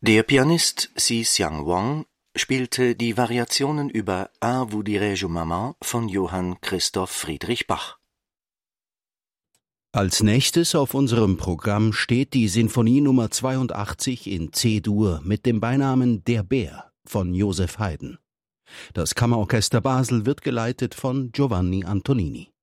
Der Pianist Si-Xiang Wang spielte die Variationen über Un vous dirai-je maman von Johann Christoph Friedrich Bach. Als nächstes auf unserem Programm steht die Sinfonie Nummer 82 in C-Dur mit dem Beinamen Der Bär von Joseph Haydn. Das Kammerorchester Basel wird geleitet von Giovanni Antonini.